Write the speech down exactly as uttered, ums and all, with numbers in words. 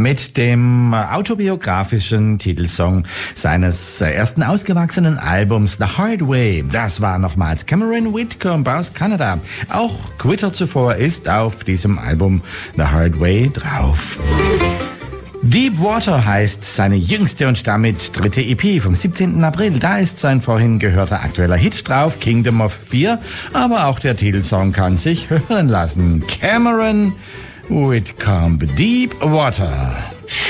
mit dem autobiografischen Titelsong seines ersten ausgewachsenen Albums The Hard Way. Das war nochmals Cameron Whitcomb aus Kanada. Auch Quitter zuvor ist auf diesem Album The Hard Way drauf. Deep Water heißt seine jüngste und damit dritte E P vom siebzehnten April. Da ist sein vorhin gehörter aktueller Hit drauf, Kingdom of Fear. Aber auch der Titelsong kann sich hören lassen. Cameron Whitcomb, Deep Water.